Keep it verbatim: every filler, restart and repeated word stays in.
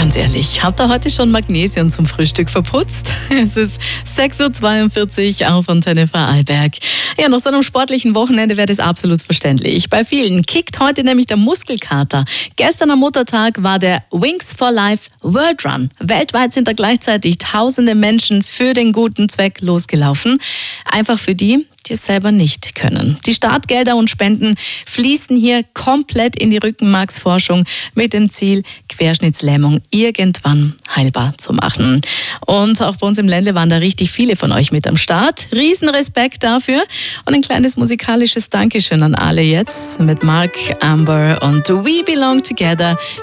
Ganz ehrlich, habt ihr heute schon Magnesium zum Frühstück verputzt? Es ist sechs Uhr zweiundvierzig auf Antenne Vorarlberg. Ja, nach so einem sportlichen Wochenende wäre das absolut verständlich. Bei vielen kickt heute nämlich der Muskelkater. Gestern am Muttertag war der Wings for Life World Run. Weltweit sind da gleichzeitig tausende Menschen für den guten Zweck losgelaufen. Einfach für die, die es selber nicht können. Die Startgelder und Spenden fließen hier komplett in die Rückenmarksforschung mit dem Ziel, Querschnittslähmung irgendwann heilbar zu machen. Und auch bei uns im Ländle waren da richtig viele von euch mit am Start. Riesenrespekt dafür und ein kleines musikalisches Dankeschön an alle jetzt mit Mark, Amber und We Belong Together.